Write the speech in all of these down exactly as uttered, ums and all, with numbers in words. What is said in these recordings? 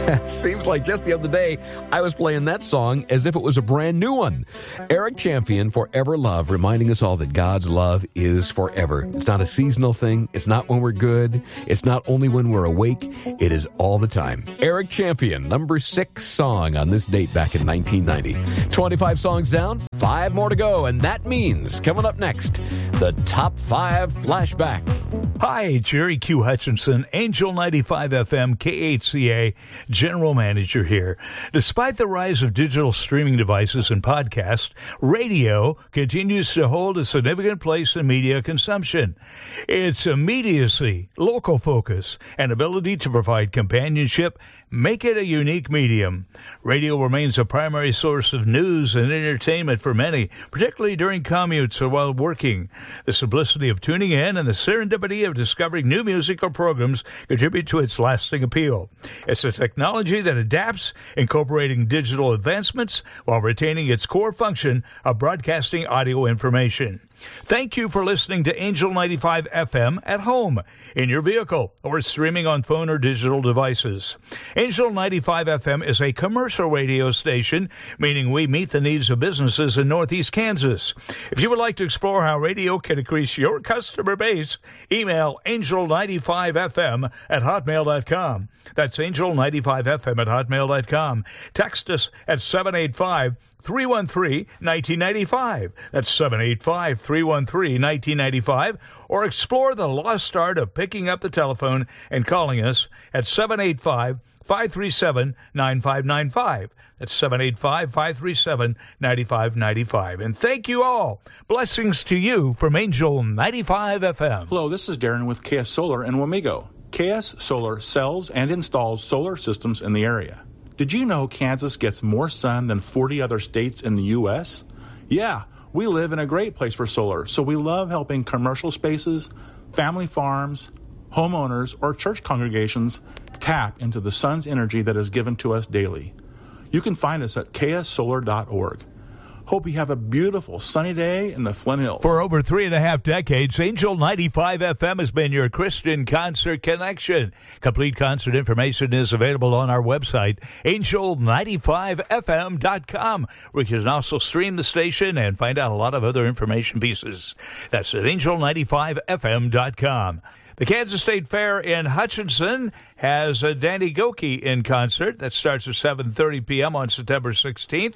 Seems like just the other day, I was playing that song as if it was a brand new one. Eric Champion, Forever Love, reminding us all that God's love is forever. It's not a seasonal thing. It's not when we're good. It's not only when we're awake. It is all the time. Eric Champion, number six song on this date back in nineteen ninety. twenty-five songs down, five more to go, and that means, coming up next, the Top five Flashback. Hi, Jerry Q. Hutchinson, Angel ninety-five F M, K H C A, General Manager here. Despite the rise of digital streaming devices and podcasts, radio continues to hold a significant place in media consumption. Its immediacy, local focus, and ability to provide companionship make it a unique medium. Radio remains a primary source of news and entertainment for many, particularly during commutes or while working. The simplicity of tuning in and the serendipity of discovering new music or programs contribute to its lasting appeal. It's a technology that adapts, incorporating digital advancements while retaining its core function of broadcasting audio information. Thank you for listening to Angel ninety-five F M at home, in your vehicle, or streaming on phone or digital devices. Angel ninety-five F M is a commercial radio station, meaning we meet the needs of businesses in Northeast Kansas. If you would like to explore how radio can increase your customer base, email angel ninety-five F M at hotmail dot com. That's angel ninety-five F M at hotmail dot com. Text us at seven eight five, three one three, one nine nine five. That's seven eight five, three one three, one nine nine five. Or explore the lost art of picking up the telephone and calling us at seven eight five, five three seven, nine five nine five. That's seven eight five, five three seven, nine five nine five. And thank you all. Blessings to you from Angel ninety-five F M. Hello, this is Darren with K S Solar in Wamego. K S Solar sells and installs solar systems in the area. Did you know Kansas gets more sun than forty other states in the U S? Yeah, we live in a great place for solar, so we love helping commercial spaces, family farms, homeowners, or church congregations tap into the sun's energy that is given to us daily. You can find us at k s solar dot org. Hope you have a beautiful sunny day in the Flint Hills. For over three and a half decades, Angel ninety-five F M has been your Christian concert connection. Complete concert information is available on our website, angel ninety-five F M dot com, where you can also stream the station and find out a lot of other information pieces. That's at angel ninety-five F M dot com. The Kansas State Fair in Hutchinson has uh, Danny Gokey in concert. That starts at seven thirty p.m. on September sixteenth.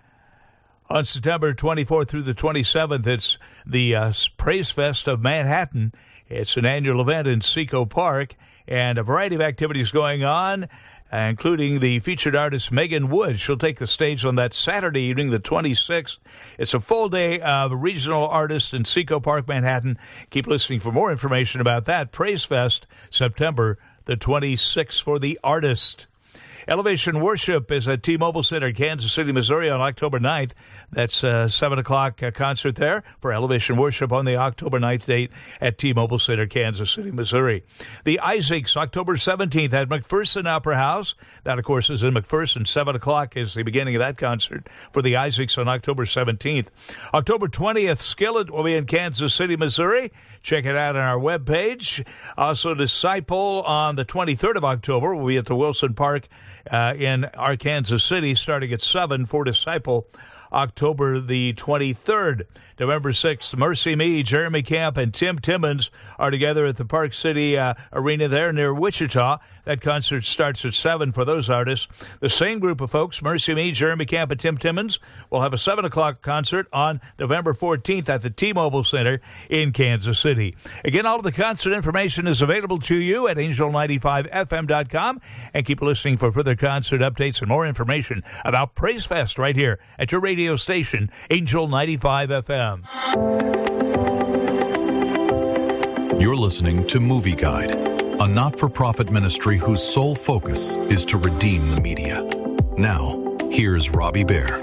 On September twenty-fourth through the twenty-seventh, it's the uh, Praise Fest of Manhattan. It's an annual event in Seco Park, and a variety of activities going on, uh, including the featured artist Megan Wood. She'll take the stage on that Saturday evening, the twenty-sixth. It's a full day of regional artists in Seco Park, Manhattan. Keep listening for more information about that. Praise Fest, September the twenty-sixth for the artist. Elevation Worship is at T-Mobile Center, Kansas City, Missouri on October ninth. That's a seven o'clock uh, concert there for Elevation Worship on the October ninth date at T-Mobile Center, Kansas City, Missouri. The Isaacs, October seventeenth at McPherson Opera House. That, of course, is in McPherson. seven o'clock is the beginning of that concert for the Isaacs on October seventeenth. October twentieth, Skillet will be in Kansas City, Missouri. Check it out on our webpage. Also, Disciple on the twenty-third of October will be at the Wilson Park uh, in Arkansas City, starting at seven for Disciple. October the twenty-third. November sixth, Mercy Me, Jeremy Camp, and Tim Timmons are together at the Park City uh, Arena there near Wichita. That concert starts at seven for those artists. The same group of folks, Mercy Me, Jeremy Camp, and Tim Timmons, will have a seven o'clock concert on November fourteenth at the T-Mobile Center in Kansas City. Again, all of the concert information is available to you at angel ninety-five F M dot com. And keep listening for further concert updates and more information about Praise Fest right here at your radio station, Angel ninety-five F M. You're listening to Movie Guide, a not-for-profit ministry whose sole focus is to redeem the media. Now, here's Robbie Bear.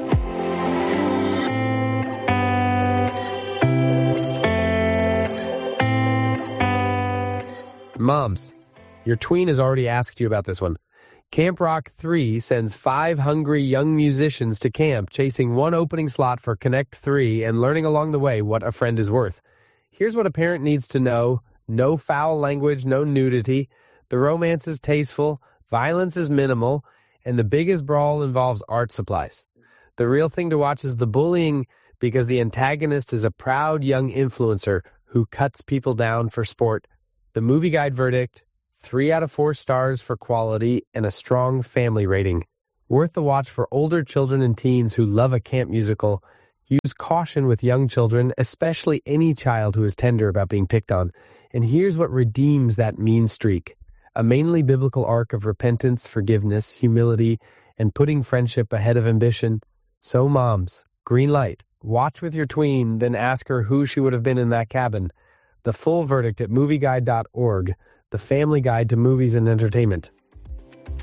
Moms, your tween has already asked you about this one. Camp Rock three sends five hungry young musicians to camp, chasing one opening slot for Connect three and learning along the way what a friend is worth. Here's what a parent needs to know. No foul language, no nudity. The romance is tasteful. Violence is minimal, and the biggest brawl involves art supplies. The real thing to watch is the bullying, because the antagonist is a proud young influencer who cuts people down for sport. The Movie Guide verdict: three out of four stars for quality and a strong family rating. Worth the watch for older children and teens who love a camp musical. Use caution with young children, especially any child who is tender about being picked on. And here's what redeems that mean streak: a mainly biblical arc of repentance, forgiveness, humility, and putting friendship ahead of ambition. So moms, green light. Watch with your tween, then ask her who she would have been in that cabin. The full verdict at movie guide dot org, the family guide to movies and entertainment.